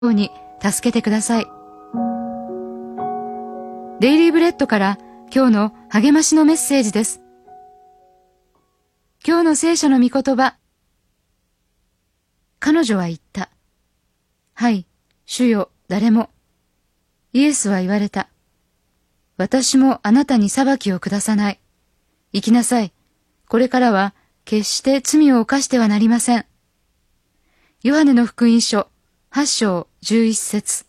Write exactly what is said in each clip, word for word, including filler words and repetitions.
ように助けてください。デイリーブレッドから今日の励ましのメッセージです。今日の聖書の御言葉。彼女は言った。はい、主よ、誰も。イエスは言われた。私もあなたに裁きを下さない。行きなさい。これからは決して罪を犯してはなりません。ヨハネの福音書はち章じゅういち節。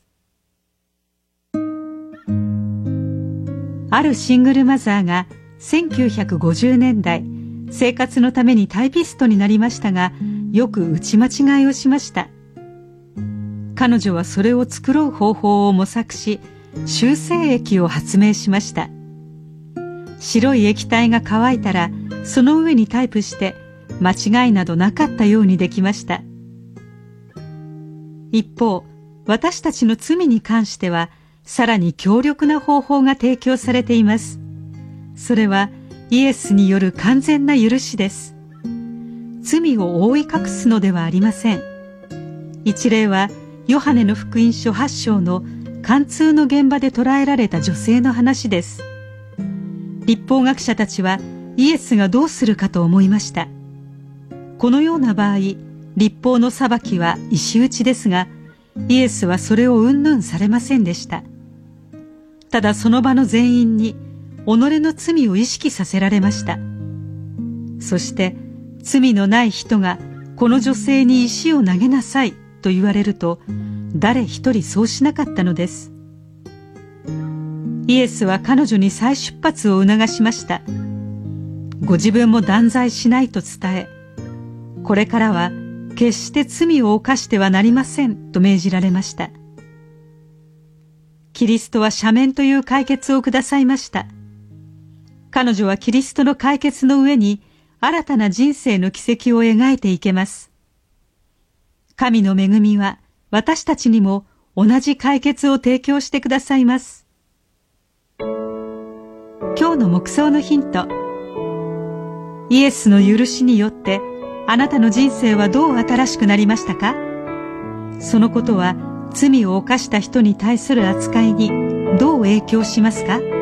あるシングルマザーがせんきゅうひゃくごじゅうねんだい生活のためにタイピストになりましたが、よく打ち間違いをしました。彼女はそれを作ろう方法を模索し、修正液を発明しました。白い液体が乾いたら、その上にタイプして間違いなどなかったようにできました。一方、私たちの罪に関してはさらに強力な方法が提供されています。それはイエスによる完全な許しです。罪を覆い隠すのではありません。一例はヨハネの福音書はち章の貫通の現場で捕らえられた女性の話です。律法学者たちはイエスがどうするかと思いました。このような場合、律法の裁きは石打ちですが、イエスはそれを云々されませんでした。ただその場の全員に己の罪を意識させられました。そして罪のない人がこの女性に石を投げなさいと言われると、誰一人そうしなかったのです。イエスは彼女に再出発を促しました。ご自分も断罪しないと伝え、これからは決して罪を犯してはなりませんと命じられました。キリストは赦免という解決をくださいました。彼女はキリストの解決の上に新たな人生の軌跡を描いていけます。神の恵みは私たちにも同じ解決を提供してくださいます。今日の黙想のヒント。イエスの許しによってあなたの人生はどう新しくなりましたか？そのことは罪を犯した人に対する扱いにどう影響しますか？